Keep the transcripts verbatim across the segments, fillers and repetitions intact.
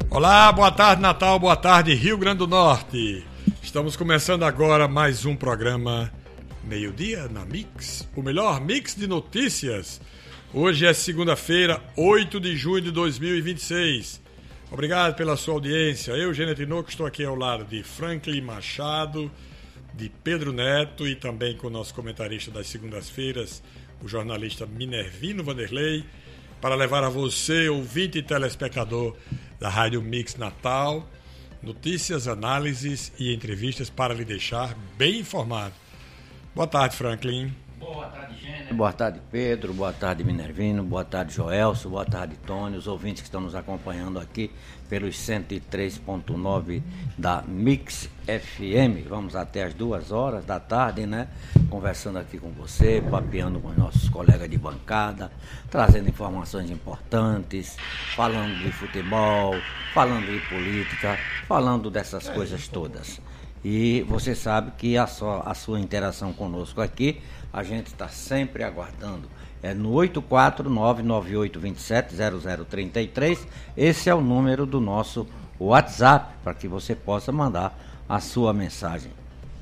Olá, boa tarde Natal, boa tarde Rio Grande do Norte. Estamos começando agora mais um programa Meio-Dia na Mix, o melhor mix de notícias. Hoje é segunda-feira, oito de junho de dois mil e vinte e seis. Obrigado pela sua audiência. Eu, Gêner Tinoco, estou aqui ao lado de Franklin Machado, de Pedro Neto e também com o nosso comentarista das segundas-feiras, o jornalista Minervino Vanderlei, para levar a você, ouvinte e telespectador da Rádio Mix Natal, notícias, análises e entrevistas para lhe deixar bem informado. Boa tarde, Franklin. Boa tarde, Gêner. Boa tarde, Pedro. Boa tarde, Minervino. Boa tarde, Joelso. Boa tarde, Tony. Os ouvintes que estão nos acompanhando aqui pelos cento e três ponto nove da Mix F M. Vamos até as duas horas da tarde, né? Conversando aqui com você, papeando com os nossos colegas de bancada, trazendo informações importantes, falando de futebol, falando de política, falando dessas é, coisas todas. E você sabe que a sua, a sua interação conosco aqui, a gente está sempre aguardando. É no oito quatro nove nove oito dois sete zero zero três três. Esse é o número do nosso WhatsApp, para que você possa mandar a sua mensagem.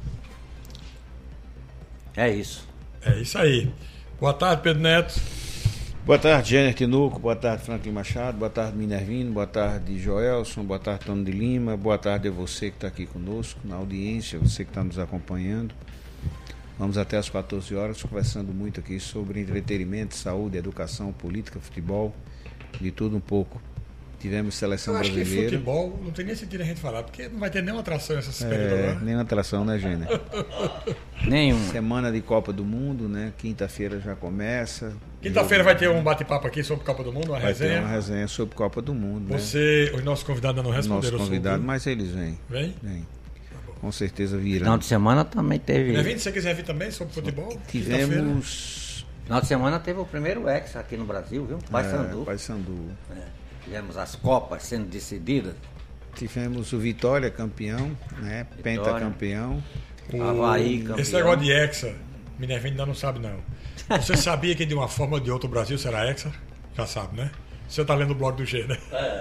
É isso. É isso aí. Boa tarde, Pedro Neto. Boa tarde, Gêner Tinoco. Boa tarde, Franklin Machado. Boa tarde, Minervino. Boa tarde, Joelson. Boa tarde, Tony de Lima. Boa tarde a você que está aqui conosco, na audiência, você que está nos acompanhando. Vamos até às quatorze horas, conversando muito aqui sobre entretenimento, saúde, educação, política, futebol, de tudo um pouco. Tivemos seleção Eu acho brasileira. Que futebol não tem nem sentido a gente falar, porque não vai ter nenhuma atração essa é, período agora. Nenhuma atração, né, Gêner? Nenhuma. Semana de Copa do Mundo, né? Quinta-feira já começa. Quinta-feira vai ter um bate-papo aqui sobre Copa do Mundo, uma vai resenha. Vai ter uma resenha sobre Copa do Mundo, Você, né? Os nossos convidados não responderam. Nossos convidados, mas eles vêm. Vem? Vem. Com certeza virão. Final de semana também teve. Minervino, se você quiser vir também sobre futebol, tivemos. Final de semana teve o primeiro Hexa aqui no Brasil, viu? Paysandu. É, Paysandu. É. Tivemos as Copas sendo decididas. Tivemos o Vitória campeão, né? Vitória. Pentacampeão. O... Havaí campeão. Esse negócio de Hexa, Minervino ainda não sabe não. Você sabia que de uma forma ou de outra o Brasil será Hexa? Já sabe, né? Você está lendo o blog do G, né?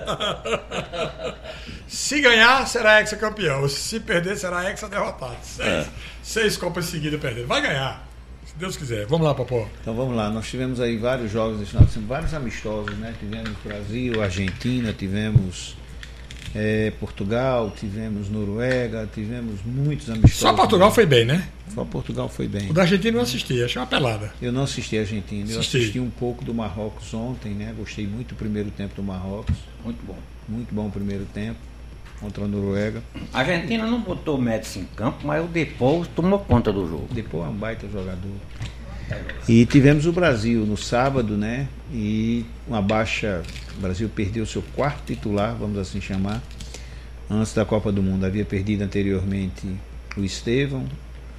É. Se ganhar, será Hexa campeão. Se perder, será Hexa derrotado. Seis, é. seis Copas seguidas perdendo. Vai ganhar. Se Deus quiser. Vamos lá, Popó. Então vamos lá. Nós tivemos aí vários jogos desse final de semana, vários amistosos, né? Tivemos Brasil, Argentina, tivemos é, Portugal, tivemos Noruega, tivemos muitos amistosos. Só Portugal foi bem, né? Só Portugal foi bem. O da Argentina eu não assisti, achei uma pelada. Eu não assisti a Argentina, eu assisti. assisti um pouco do Marrocos ontem, né? Gostei muito do primeiro tempo do Marrocos. Muito bom. Muito bom o primeiro tempo contra a Noruega. A Argentina não botou o Médici em campo, mas o Depou tomou conta do jogo. O Depou é um baita jogador. E tivemos o Brasil no sábado, né? E uma baixa. O Brasil perdeu seu quarto titular, vamos assim chamar, antes da Copa do Mundo. Havia perdido anteriormente o Estevão,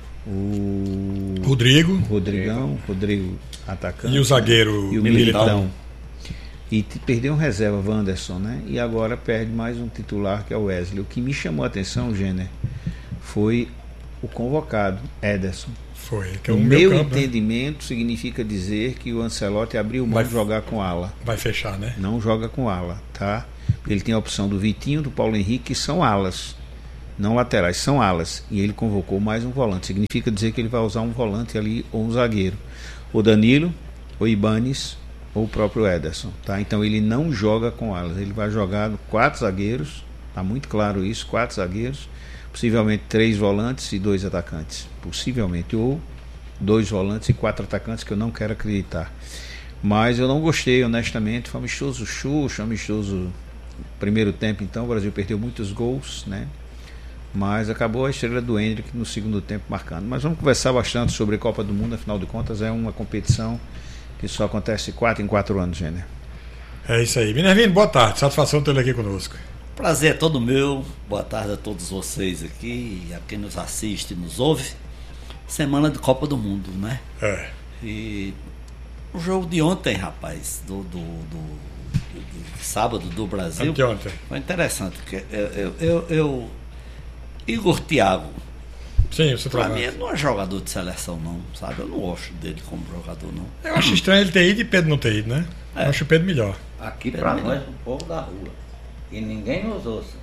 o Rodrigo, Rodrigão, Rodrigo atacante, e o zagueiro, né? E o Militão. Militão. E perdeu um reserva, Wanderson, né? E agora perde mais um titular, que é o Wesley. O que me chamou a atenção, Gêner, foi o convocado, Ederson. Foi. Que é o o meu campo, entendimento, né? Significa dizer que o Ancelotti abriu mão de jogar com ala. Vai fechar, né? Não joga com ala, tá? Ele tem a opção do Vitinho, do Paulo Henrique, que são alas. Não laterais, são alas. E ele convocou mais um volante. Significa dizer que ele vai usar um volante ali ou um zagueiro. O Danilo, o Ibanes ou o próprio Ederson, tá? Então ele não joga com alas. Ele vai jogar quatro zagueiros. Tá muito claro isso, quatro zagueiros. Possivelmente três volantes e dois atacantes. Possivelmente. Ou dois volantes e quatro atacantes, que eu não quero acreditar. Mas eu não gostei, honestamente. Foi amistoso Xuxa, amistoso primeiro tempo. Então o Brasil perdeu muitos gols, né? Mas acabou a estrela do Hendrick no segundo tempo marcando. Mas vamos conversar bastante sobre a Copa do Mundo. Afinal de contas é uma competição que só acontece quatro em quatro anos, Gêner. É isso aí. Minervino, boa tarde. Satisfação ter ele aqui conosco. Prazer é todo meu. Boa tarde a todos vocês aqui, a quem nos assiste e nos ouve. Semana de Copa do Mundo, né? É. E o jogo de ontem, rapaz, do, do, do, do, do sábado do Brasil, Anteontem. foi interessante. Porque eu, eu, eu, eu Igor Thiago, Sim, você pra trabalha. mim ele não é jogador de seleção não, sabe? Eu não gosto dele como jogador não. Eu acho estranho ele ter ido e Pedro não ter ido, né? É. Eu acho o Pedro melhor. Aqui pra nós, o povo da rua. e ninguém nos ouça,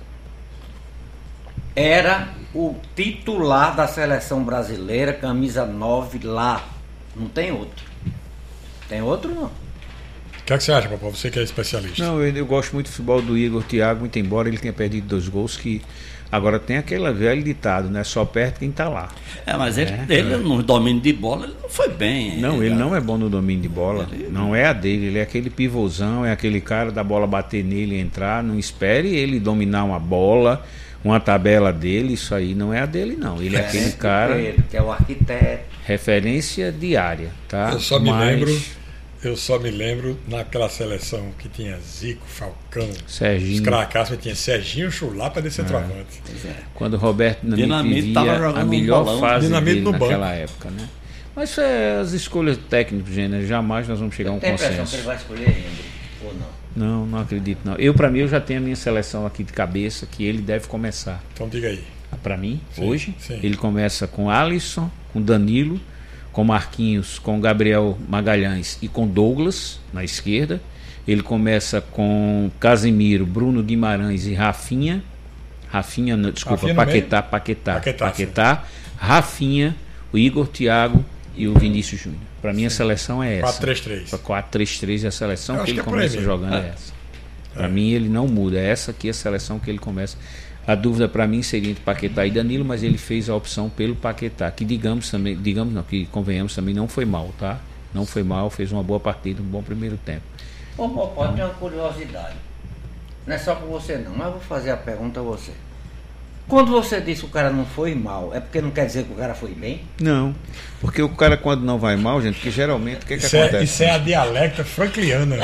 era o titular da seleção brasileira, camisa nove lá. Não tem outro. Tem outro não. O que, é que você acha, Popó? Você que é especialista. Não, eu, eu gosto muito do futebol do Igor Thiago, muito embora ele tenha perdido dois gols, que agora tem aquele velho ditado, né? Só perto quem tá lá. É, mas ele, É. ele no domínio de bola, ele não foi bem. Não, ele não é bom no domínio de bola. Ele- Não é a dele. Ele é aquele pivôzão, é aquele cara da bola bater nele e entrar. Não espere ele dominar uma bola, uma tabela dele. Isso aí não é a dele, não. Ele é, aquele cara, Pedro, que é o arquiteto. referência diária, tá? Eu só me Mas lembro, eu só me lembro naquela seleção que tinha Zico, Falcão, os Serginho, cracaços, tinha Serginho Chulapa de centroavante. Pois é. quando o Roberto Dinamite Dinamite vivia tava jogando a um melhor bolão. fase Dinamite dele no naquela banco. época, né? Mas isso é as escolhas técnicas, gente. Jamais nós vamos chegar a um Tem a impressão que consenso. ele vai escolher Hendrick, ou não? Não, não acredito não. Eu, pra mim, eu já tenho a minha seleção aqui de cabeça, que ele deve começar. Então diga aí. Pra mim, Sim, hoje, sim. ele começa com Alisson, com Danilo, com Marquinhos, com Gabriel Magalhães e com Douglas na esquerda. Ele começa com Casemiro, Bruno Guimarães e Rafinha. Rafinha, não, desculpa, Rafinha no Paquetá, Paquetá, Paquetá, Paquetá, Rafinha, o Igor Thiago e o Vinícius Júnior. Pra mim, a seleção é essa. quatro três três. quatro três três é a seleção Eu que acho ele que é por aí começa mesmo. jogando, é, É. essa. Para mim ele não muda, é essa aqui a seleção que ele começa. A dúvida para mim seria entre Paquetá e Danilo, mas ele fez a opção pelo Paquetá, que digamos também, digamos não, que convenhamos também não foi mal, tá? Não foi mal, fez uma boa partida, um bom primeiro tempo. Ô, Popó, tem uma curiosidade. Não é só com você não, mas eu vou fazer a pergunta a você. Quando você disse que o cara não foi mal, é porque não quer dizer que o cara foi bem? Não, porque o cara quando não vai mal, gente, porque geralmente o que, que Isso é, acontece? isso é a dialecta frankliana.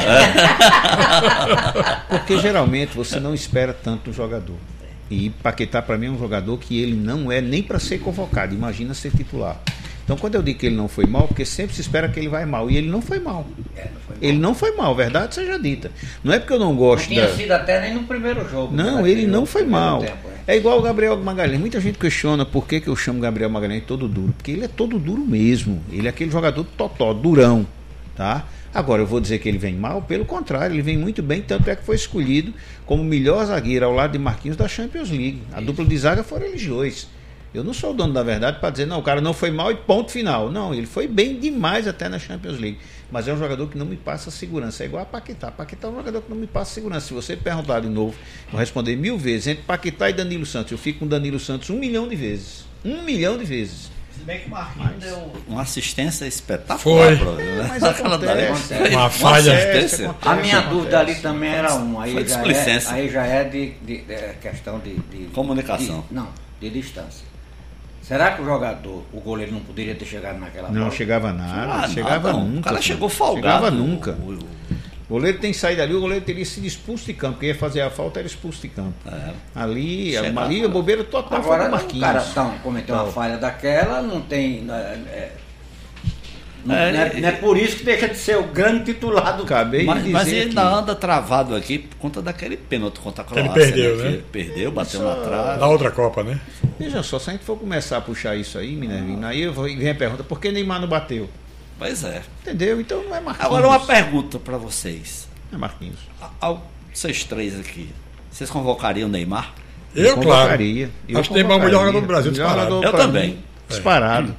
Porque geralmente você não espera tanto do jogador. E Paquetá para mim é um jogador que ele não é nem para ser convocado, imagina ser titular. Então quando eu digo que ele não foi mal, porque sempre se espera que ele vai mal, e ele não foi mal. É, não foi mal. Ele não foi mal, verdade seja dita. Não é porque eu não Não gosto tinha da... sido até nem no primeiro jogo. Não, né? ele não No foi primeiro mal. tempo, é. É igual o Gabriel Magalhães. Muita gente questiona por que, que eu chamo Gabriel Magalhães todo duro. Porque ele é todo duro mesmo. Ele é aquele jogador totó, durão. Tá? Agora, eu vou dizer que ele vem mal? Pelo contrário, ele vem muito bem. Tanto é que foi escolhido como melhor zagueiro ao lado de Marquinhos da Champions League. A dupla de zaga foram eles dois. Eu não sou o dono da verdade para dizer, não, o cara não foi mal e ponto final. Não, ele foi bem demais até na Champions League. Mas é um jogador que não me passa segurança. É igual a Paquetá. Paquetá é um jogador que não me passa segurança. Se você perguntar de novo, eu vou responder mil vezes. Entre Paquetá e Danilo Santos, eu fico com Danilo Santos um milhão de vezes. Um milhão de vezes. Se bem que o Marquinhos deu uma assistência espetacular. Foi. Pro, né? mas Aquela acontece. dali. Uma falha. assistência. Acontece, A minha acontece. dúvida ali também era uma. Aí Foi já é, displicência. aí já é de, de- de- é questão de, de- Comunicação. de- não, de distância. Será que o jogador, o goleiro não poderia ter chegado naquela Não bola? chegava nada. Ah, chegava não. nunca. O cara pô. chegou folgado. Chegava nunca. O- o- O goleiro tem saído ali, o goleiro teria sido expulso de campo. Quem ia fazer a falta era expulso de campo. É. Ali, Chegava. ali a bobeira total foi Agora, do o Marquinhos. cara então, cometeu uma Não. falha daquela, não tem. Não é, é, não, É, não é- ele- não é por isso que deixa de ser o grande titular do. Acabei Mas, de dizer mas ele ainda aqui. anda travado aqui por conta daquele pênalti contra a Que ele Croácia. perdeu, Que né? ele perdeu, bateu Isso- na trave. Na outra Copa, né? Veja só, se a gente for começar a puxar isso aí, Minervino, aí eu vou- vem a pergunta, por que Neymar não bateu? Pois é. Entendeu? Então não é Marquinhos. Agora uma pergunta pra vocês. Não é Marquinhos. Ao, vocês três aqui, vocês convocariam o Neymar? Eu, claro. convocaria. Eu Acho que Neymar é o melhor convocaria. jogador do Brasil, Melhor disparado. jogador Eu pra também. mim, disparado.